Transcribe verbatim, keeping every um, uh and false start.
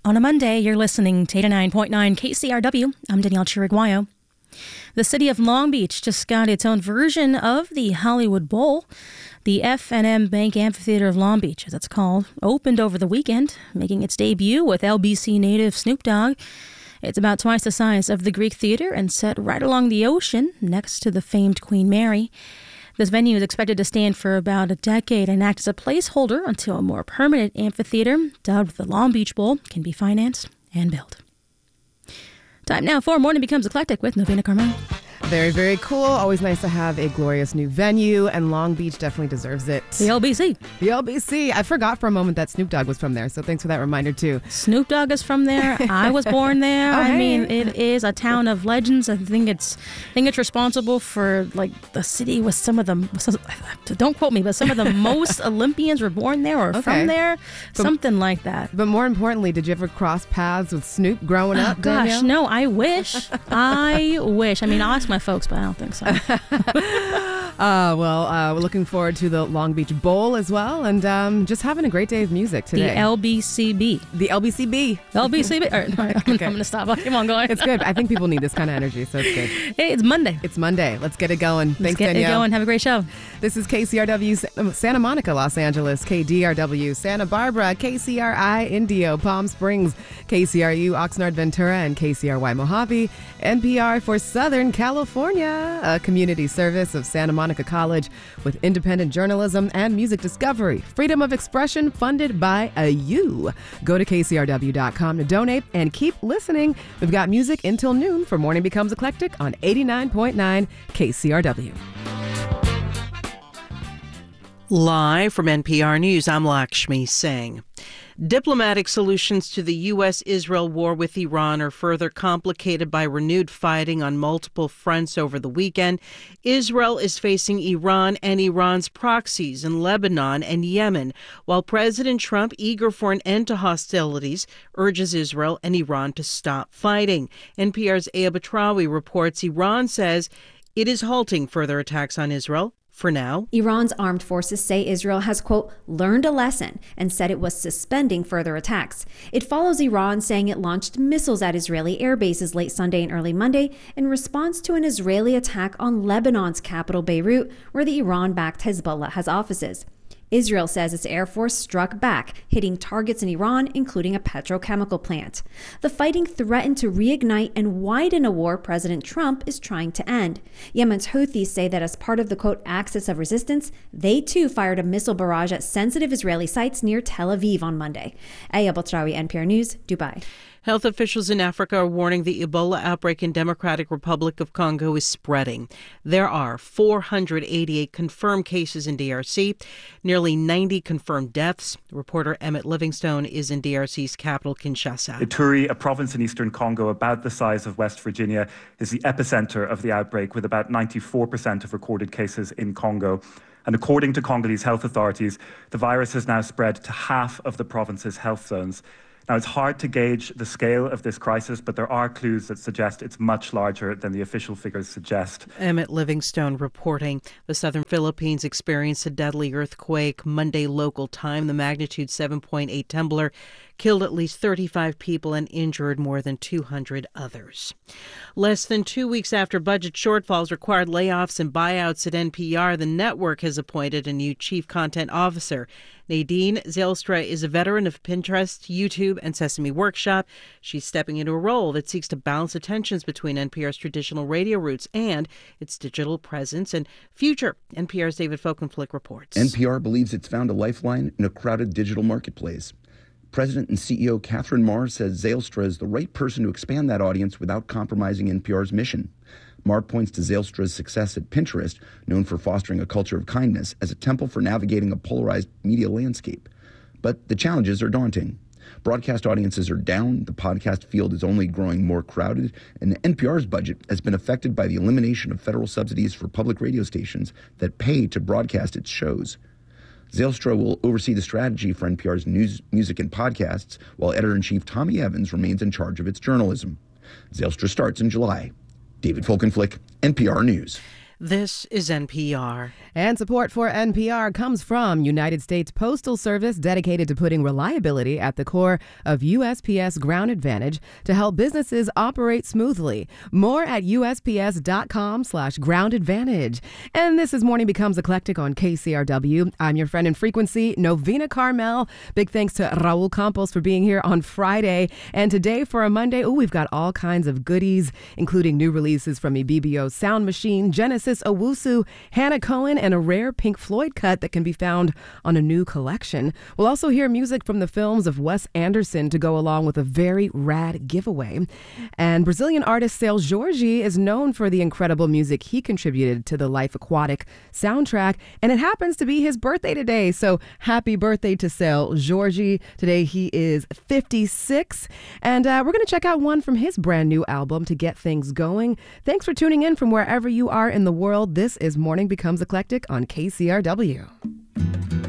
On a Monday, you're listening to eighty-nine point nine K C R W. I'm Danielle Chiriguayo. The city of Long Beach just got its own version of the Hollywood Bowl. The F and M Bank Amphitheater of Long Beach, as it's called, opened over the weekend, making its debut with L B C native Snoop Dogg. It's about twice the size of the Greek Theater and set right along the ocean next to the famed Queen Mary. This venue is expected to stand for about a decade and act as a placeholder until a more permanent amphitheater, dubbed the Long Beach Bowl, can be financed and built. Time now for Morning Becomes Eclectic with Novena Carmel. Very, very cool. Always nice to have a glorious new venue, and Long Beach definitely deserves it. The L B C. The L B C. I forgot for a moment that Snoop Dogg was from there, so thanks for that reminder, too. Snoop Dogg is from there. I was born there. Oh, I hey. mean, it is a town of legends. I think it's I think it's responsible for, like, the city with some of the, don't quote me, but some of the most Olympians were born there or Okay. from there. But, something like that. But more importantly, did you ever cross paths with Snoop growing Oh, up, gosh, Danielle? no, I wish. I wish. I mean, I'll ask my folks, but I don't think so. Uh, well, uh, we're looking forward to the Long Beach Bowl as well, and um, just having a great day of music today. The L B C B. The L B C B. L B C B. All right, all right, I'm, Okay. I'm going to stop. Come on, going. It's good. I think people need this kind of energy, so it's good. Hey, it's Monday. It's Monday. Let's get it going. Let's Thanks, get Danielle. it going. Have a great show. This is K C R W Santa Monica, Los Angeles, K D R W Santa Barbara, K C R I Indio, Palm Springs, K C R U Oxnard Ventura, and K C R Y Mojave, N P R for Southern California, a community service of Santa Monica College with independent journalism and music discovery. Freedom of expression funded by a you. Go to K C R W dot com to donate and keep listening. We've got music until noon for Morning Becomes Eclectic on eighty-nine point nine K C R W. Live from N P R News, I'm Lakshmi Singh. Diplomatic solutions to the U S Israel war with Iran are further complicated by renewed fighting on multiple fronts over the weekend. Israel is facing Iran and Iran's proxies in Lebanon and Yemen, while President Trump, eager for an end to hostilities, urges Israel and Iran to stop fighting. N P R's Aya Batrawi reports Iran says it is halting further attacks on Israel. For now, Iran's armed forces say Israel has, quote, learned a lesson and said it was suspending further attacks. It follows Iran saying it launched missiles at Israeli air bases late Sunday and early Monday in response to an Israeli attack on Lebanon's capital, Beirut, where the Iran-backed Hezbollah has offices. Israel says its air force struck back, hitting targets in Iran, including a petrochemical plant. The fighting threatened to reignite and widen a war President Trump is trying to end. Yemen's Houthis say that as part of the, quote, axis of resistance, they too fired a missile barrage at sensitive Israeli sites near Tel Aviv on Monday. Aya Batrawi, N P R News, Dubai. Health officials in Africa are warning the Ebola outbreak in Democratic Republic of Congo is spreading. There are four hundred eighty-eight confirmed cases in D R C, nearly ninety confirmed deaths. Reporter Emmett Livingstone is in D R C's capital, Kinshasa. Ituri, a province in eastern Congo about the size of West Virginia, is the epicenter of the outbreak, with about ninety-four percent of recorded cases in Congo. And according to Congolese health authorities, the virus has now spread to half of the province's health zones. Now, it's hard to gauge the scale of this crisis, but there are clues that suggest it's much larger than the official figures suggest. Emmett Livingstone reporting. The southern Philippines experienced a deadly earthquake Monday local time. The magnitude seven point eight tremor killed at least thirty-five people and injured more than two hundred others. Less than two weeks after budget shortfalls required layoffs and buyouts at N P R, the network has appointed a new chief content officer. Nadine Zylstra is a veteran of Pinterest, YouTube, and Sesame Workshop. She's stepping into a role that seeks to balance the tensions between N P R's traditional radio roots and its digital presence and future. N P R's David Folkenflik reports. N P R believes it's found a lifeline in a crowded digital marketplace. President and C E O Catherine Marr says Zylstra is the right person to expand that audience without compromising N P R's mission. Marr points to Zylstra's success at Pinterest, known for fostering a culture of kindness, as a temple for navigating a polarized media landscape. But the challenges are daunting. Broadcast audiences are down, the podcast field is only growing more crowded, and N P R's budget has been affected by the elimination of federal subsidies for public radio stations that pay to broadcast its shows. Zylstra will oversee the strategy for N P R's news, music, and podcasts, while editor-in-chief Tommy Evans remains in charge of its journalism. Zylstra starts in July. David Folkenflik, N P R News. This is N P R. And support for N P R comes from United States Postal Service, dedicated to putting reliability at the core of U S P S Ground Advantage to help businesses operate smoothly. More at U S P S dot com slash ground advantage. And this is Morning Becomes Eclectic on K C R W. I'm your friend in frequency, Novena Carmel. Big thanks to Raul Campos for being here on Friday. And today for a Monday, oh, we've got all kinds of goodies, including new releases from Ibibio Sound Machine, Genesis Owusu, Hannah Cohen, and a rare Pink Floyd cut that can be found on a new collection. We'll also hear music from the films of Wes Anderson to go along with a very rad giveaway. And Brazilian artist Seu Jorge is known for the incredible music he contributed to the Life Aquatic soundtrack, and it happens to be his birthday today. So happy birthday to Seu Jorge. Today he is fifty-six, and uh, we're going to check out one from his brand new album to get things going. Thanks for tuning in from wherever you are in the world. This is Morning Becomes Eclectic on K C R W.